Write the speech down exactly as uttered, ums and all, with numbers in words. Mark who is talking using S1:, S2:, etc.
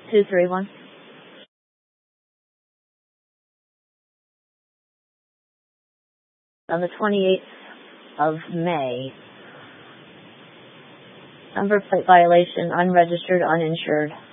S1: two three one. On the twenty-eighth of May. Number plate violation, unregistered, uninsured.